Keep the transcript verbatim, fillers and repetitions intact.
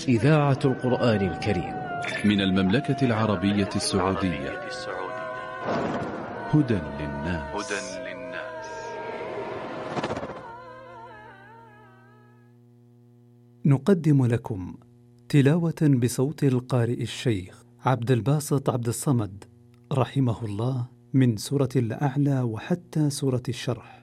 إذاعة القرآن الكريم من المملكة العربية السعودية. هدى للناس. نقدم لكم تلاوة بصوت القارئ الشيخ عبد الباسط عبد الصمد رحمه الله من سورة الأعلى وحتى سورة الشرح.